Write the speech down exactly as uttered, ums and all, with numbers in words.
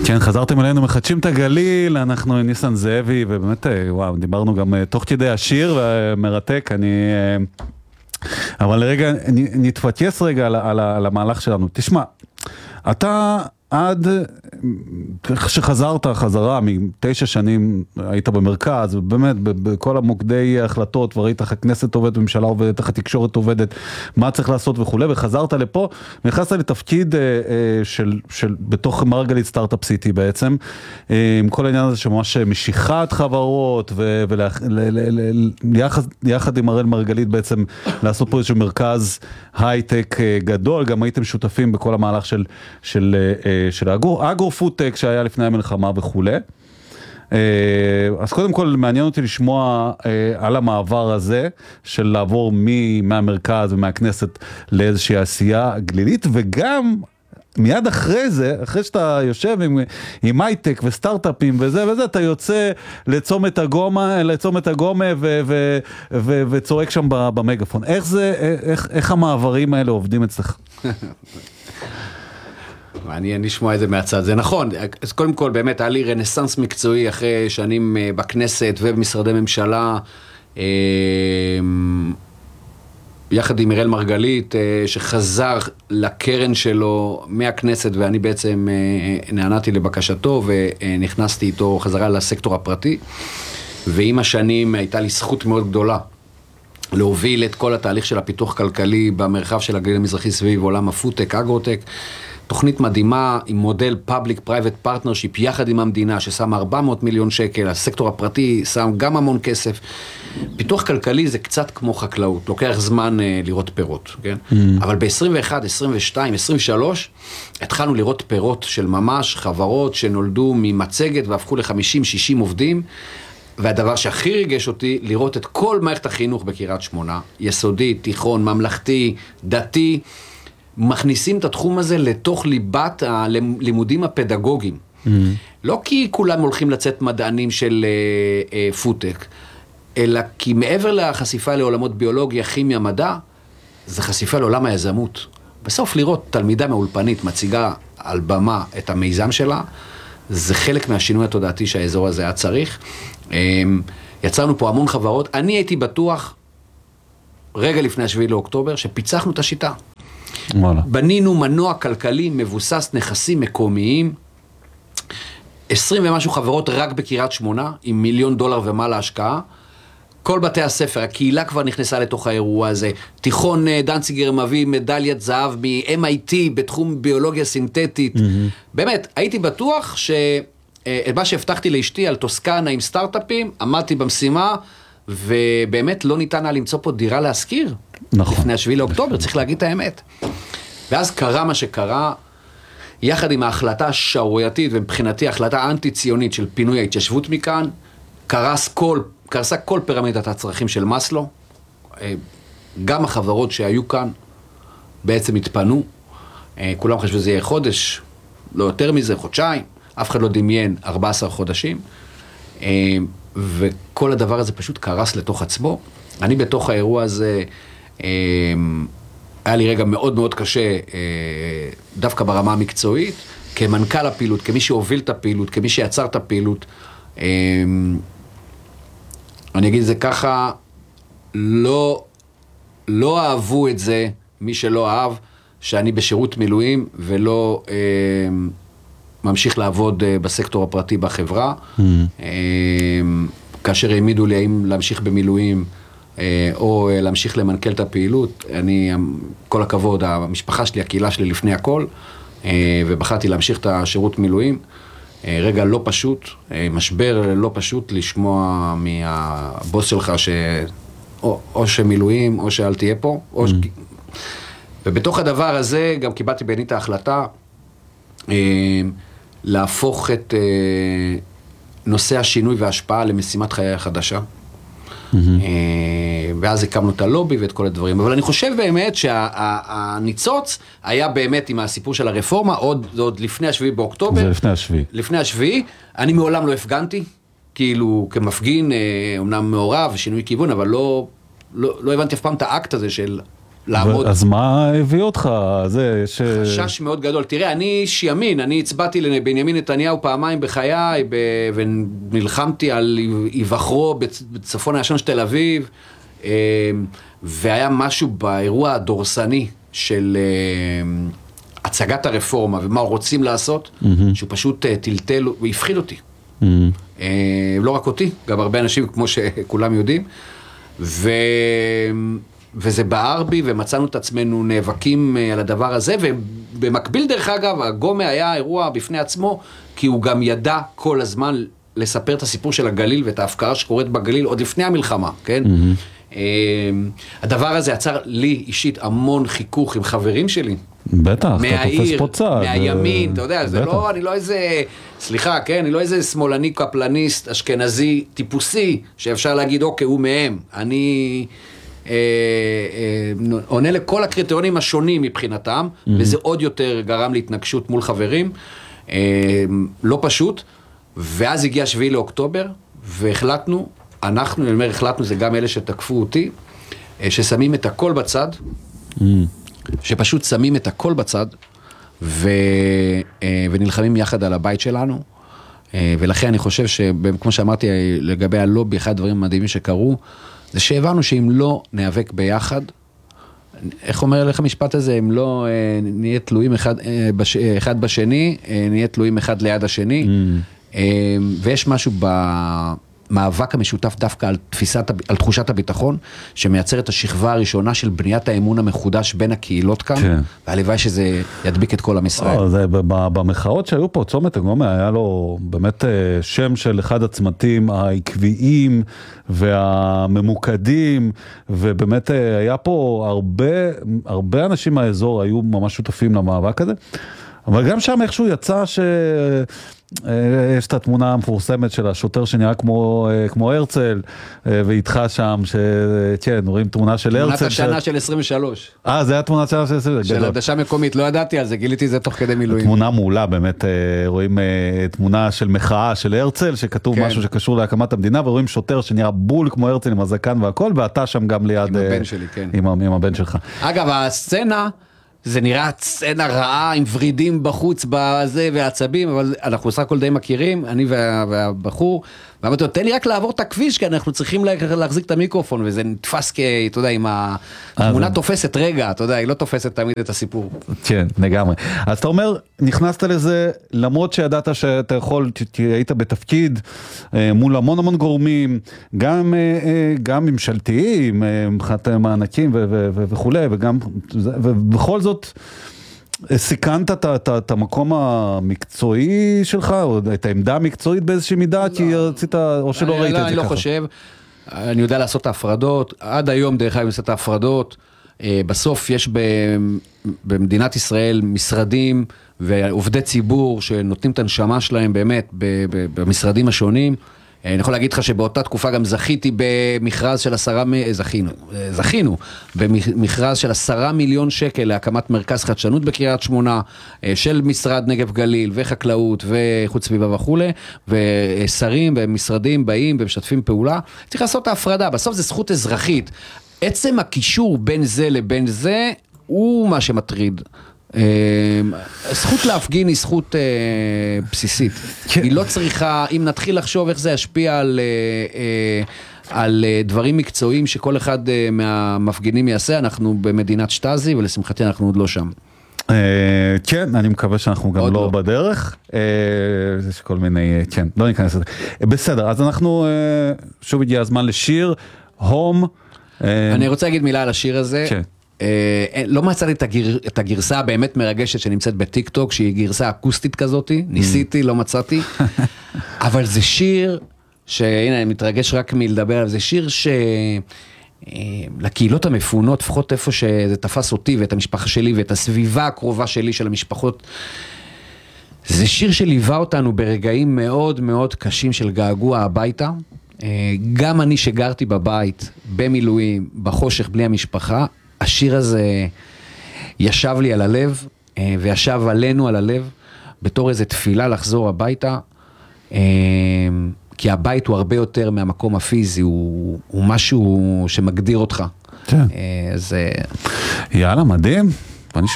כן, חזרתם אלינו, מחדשים את הגליל, אנחנו עם ניסן זאבי, ובאמת, וואו, דיברנו גם תוך כדי השיר, ומרתק, אני... אבל רגע, נתפתייס רגע על, על, על המהלך שלנו. תשמע, אתה עד שחזרת חזרה, מתשע שנים היית במרכז, ובאמת בכל המוקדי ההחלטות, וראית איך הכנסת עובדת, הממשלה עובדת, איך התקשורת עובדת, מה צריך לעשות וכו', וחזרת לפה, ונכנסת לתפקיד של, של, בתוך מרגלית סטארט-אפ סיטי בעצם, עם כל העניין הזה שממש משיכת חברות, ויחד עם הראל מרגלית בעצם לעשות פה איזשהו מרכז הייטק גדול, גם הייתם שותפים בכל המהלך של, של של האגרו-פודטק שהיה לפני המלחמה וכו'. אז קודם כל מעניין אותי לשמוע על המעבר הזה, של לעבור מהמרכז ומהכנסת לאיזושהי עשייה גלילית, וגם מיד אחרי זה, אחרי שאתה יושב עם, עם הייטק וסטארט-אפים וזה וזה, אתה יוצא לצומת הגומה, לצומת הגומה ו, ו, ו, וצורק שם במגפון. איך זה, איך, איך המעברים האלה עובדים אצלך? מעניין לשמוע את זה מהצד, זה נכון, אז קודם כל באמת היה לי רנסנס מקצועי אחרי שנים בכנסת ובמשרדי ממשלה, יחד עם הראל מרגלית שחזר לקרן שלו מהכנסת, ואני בעצם נעניתי לבקשתו ונכנסתי איתו חזרה לסקטור הפרטי, ועם השנים הייתה לי זכות מאוד גדולה להוביל את כל התהליך של הפיתוח כלכלי במרחב של הגליל המזרחי סביב עולם הפודטק, אגרוטק, תוכנית מדהימה עם מודל Public-Private Partnership יחד עם המדינה ששם ארבע מאות מיליון שקל, הסקטור הפרטי שם גם המון כסף. פיתוח כלכלי זה קצת כמו חקלאות, לוקח זמן אה, לראות פירות, כן? Mm. אבל ב-עשרים ואחת, עשרים ושתיים, עשרים ושלוש התחלנו לראות פירות של ממש חברות שנולדו ממצגת והפכו ל-חמישים שישים עובדים, והדבר שהכי ריגש אותי, לראות את כל מערכת החינוך בקריית שמונה, יסודי, תיכון, ממלכתי, דתי, מכניסים את התחום הזה לתוך ליבת הלימודים הפדגוגיים. Mm-hmm. לא כי כולם הולכים לצאת מדענים של uh, uh, פודטק, אלא כי מעבר לחשיפה לעולמות ביולוגיה, כימיה, מדע, זה חשיפה לעולם היזמות. בסוף לראות תלמידה מאולפנית מציגה על במה את המיזם שלה, זה חלק מהשינוי התודעתי שהאזור הזה היה צריך. Um, יצרנו פה המון חברות. אני הייתי בטוח, רגע לפני השביעי לאוקטובר, שפיצחנו את השיטה. וואלה. בנינו מנוע כלכלי מבוסס נכסים מקומיים, עשרים ומשהו חברות רק בקריית שמונה, עם מיליון דולר ומעלה השקעה, כל בתי הספר, הקהילה כבר נכנסה לתוך האירוע הזה, תיכון דנציגר מביא מדליית זהב מ-אם איי טי בתחום ביולוגיה סינתטית, mm-hmm. באמת, הייתי בטוח שאת מה שהבטחתי לאשתי על טוסקנה עם סטארט-אפים, עמדתי במשימה, ובאמת לא ניתן היה למצוא פה דירה להשכיר, נכון. לפני השביעי לאוקטובר, צריך להגיד את האמת. ואז קרה מה שקרה, יחד עם ההחלטה השערורייתית, ומבחינתי ההחלטה אנטי-ציונית של פינוי ההתיישבות מכאן, קרס כל, קרסה כל פירמידת הצרכים של מסלו, גם החברות שהיו כאן בעצם התפנו, כולם חשבו שזה יהיה חודש, לא יותר מזה, חודשיים, אף אחד לא דמיין ארבעה עשר חודשים, וכל הדבר הזה פשוט קרס לתוך עצמו. אני בתוך האירוע הזה, היה לי רגע מאוד מאוד קשה, דווקא ברמה המקצועית, כמנכ"ל הפעילות, כמי שהוביל את הפעילות, כמי שיצר את הפעילות. אני אגיד את זה ככה, לא, לא אהבו את זה, מי שלא אהב, שאני בשירות מילואים ולא ממשיך לעבוד בסקטור הפרטי בחברה. Mm. כאשר העמידו לי האם להמשיך במילואים, או להמשיך למנכ"ל את הפעילות, אני, כל הכבוד, המשפחה שלי, הקהילה שלי לפני הכל, ובחרתי להמשיך את השירות מילואים. רגע לא פשוט, משבר לא פשוט לשמוע מהבוס שלך ש... או, או שמילואים, או שאל תהיה פה, או mm. ש... ובתוך הדבר הזה גם קיבלתי בעיני את ההחלטה להפוך את נושא השינוי וההשפעה למשימת חיי החדשה. Mm-hmm. ואז הקמנו את הלובי ואת כל הדברים. אבל אני חושב באמת שהניצוץ היה באמת עם הסיפור של הרפורמה, עוד, עוד לפני השביעי באוקטובר. זה לפני השביעי. לפני השביעי. אני מעולם לא הפגנתי, כאילו כמפגין, אומנם מעורב, שינוי כיוון, אבל לא, לא, לא הבנתי אף פעם את האקט הזה של לעמוד. אז מה הביא אותך? זה, יש... חשש מאוד גדול. תראה, אני איש ימין, אני הצבעתי לבנימין נתניהו פעמיים בחיי, ונלחמתי על היבחרו בצפון הישן של תל אביב, והיה משהו באירוע הדורסני של הצגת הרפורמה, ומה רוצים לעשות, שהוא פשוט טלטל והפחיד אותי. לא רק אותי, גם הרבה אנשים כמו שכולם יודעים, ו... וזה בער בי, ומצאנו את עצמנו נאבקים על הדבר הזה, ובמקביל דרך אגב, הגומה היה אירוע בפני עצמו, כי הוא גם ידע כל הזמן לספר את הסיפור של הגליל, ואת ההפקרה שקורית בגליל עוד לפני המלחמה, כן? Mm-hmm. הדבר הזה יצר לי אישית המון חיכוך עם חברים שלי. בטח, אתה תופס פה צד. מהימין, אתה יודע, זה לא, אני לא איזה, סליחה, כן, אני לא איזה שמאלני קפלניסט, אשכנזי, טיפוסי, שאפשר להגיד, אוקיי, הוא מהם. אני... עונה לכל הקריטריונים השונים מבחינתם, וזה עוד יותר גרם להתנגשות מול חברים, לא פשוט, ואז הגיע שביעי לאוקטובר, והחלטנו, אנחנו, אני אומר, החלטנו, זה גם אלה שתקפו אותי, ששמים את הכל בצד, שפשוט שמים את הכל בצד, ונלחמים יחד על הבית שלנו, ולכן אני חושב שכמו שאמרתי לגבי הלובי, אחד הדברים המדהימים שקרו, זה שהבנו שאם לא ניאבק ביחד, איך אומר לך המשפט הזה, אם לא אה, נהיה תלויים אחד, אה, בש, אה, אחד בשני, אה, נהיה תלויים אחד ליד השני, mm. אה, ויש משהו במאבק המשותף דווקא על, תפיסת, על תחושת הביטחון, שמייצר את השכבה הראשונה של בניית האמון המחודש בין הקהילות כאן, כן. והלוואי שזה ידביק את כל עם ישראל. או, זה, במחאות שהיו פה, צומת הגומה, היה לו באמת שם של אחד הצמתים העקביים, והממוקדים, ובאמת היה פה הרבה, הרבה אנשים מהאזור היו ממש שותפים למאבק הזה, אבל גם שם איכשהו יצא ש... יש את התמונה המפורסמת של השוטר שנראה כמו, כמו הרצל, ואיתך שם, שכן, רואים תמונה של הרצל. תמונת השנה של עשרים ושלוש. אה, זה היה תמונת השנה של עשרים ושלוש. של הדשה מקומית, לא ידעתי על זה, גיליתי זה תוך כדי מילואים. תמונה מעולה, באמת, רואים תמונה של מחאה של הרצל, שכתוב כן. משהו שקשור להקמת המדינה, ורואים שוטר שנראה בול כמו הרצל עם הזקן והכל, ואתה שם גם ליד... עם הבן שלי, כן. עם, עם הבן שלך. אגב, הסצנה... זה נראה סצנה רעה עם ורידים בחוץ בזה והעצבים, אבל אנחנו סך הכל די מכירים, אני וה, והבחור, ואמרתי לו, תן לי רק לעבור את הכביש, כי אנחנו צריכים להחזיק את המיקרופון, וזה נתפס כ... אתה יודע, עם התמונה תופסת רגע, אתה יודע, היא לא תופסת תמיד את הסיפור. כן, לגמרי. אז אתה אומר, נכנסת לזה, למרות שידעת שאתה יכול, היית בתפקיד, מול המון המון גורמים, גם, גם ממשלתיים, מבחינת מענקים וכו', וגם, ובכל זאת, סיכנת את, את, את המקום המקצועי שלך, או את העמדה המקצועית באיזושהי מידה, לא, כי רצית, או שלא אני, ראית לא, את זה אני ככה? אני לא חושב, אני יודע לעשות את ההפרדות, עד היום דרך אגב לעשות את ההפרדות, בסוף יש במדינת ישראל משרדים ועובדי ציבור שנותנים את הנשמה שלהם באמת במשרדים השונים, אני יכול להגיד לך שבאותה תקופה גם זכיתי במכרז של עשרה, זכינו, זכינו, במכרז של עשרה מיליון שקל להקמת מרכז חדשנות בקריית שמונה, של משרד נגב גליל וחקלאות וחוץ סביבה וכו', ושרים ומשרדים באים ומשתפים פעולה, צריך לעשות את ההפרדה, בסוף זה זכות אזרחית, עצם הקישור בין זה לבין זה, הוא מה שמטריד. זכות להפגין היא זכות בסיסית, היא לא צריכה, אם נתחיל לחשוב איך זה ישפיע על על דברים מקצועיים שכל אחד מהמפגינים יעשה, אנחנו במדינת שטאזי ולשמחתי אנחנו עוד לא שם. כן, אני מקווה שאנחנו גם לא בדרך, יש כל מיני, כן, לא ניכנס לזה. בסדר, אז אנחנו שוב הגיע הזמן לשיר הום. אני רוצה להגיד מילה על השיר הזה. כן. לא מצאתי את הגרסה הבאמת מרגשת שנמצאת בטיק טוק, שהיא גרסה אקוסטית כזאת, ניסיתי, לא מצאתי, אבל זה שיר, שהנה אני מתרגש רק מלדבר עליו, זה שיר שלקהילות המפונות, לפחות איפה שזה תפס אותי ואת המשפחה שלי ואת הסביבה הקרובה שלי של המשפחות, זה שיר שליווה אותנו ברגעים מאוד מאוד קשים של געגוע הביתה, גם אני שגרתי בבית, במילואים, בחושך בלי המשפחה, השיר הזה ישב לי על הלב, וישב עלינו על הלב, בתור איזו תפילה לחזור הביתה, כי הבית הוא הרבה יותר מהמקום הפיזי, הוא, הוא משהו שמגדיר אותך. כן. זה... יאללה, מדהים.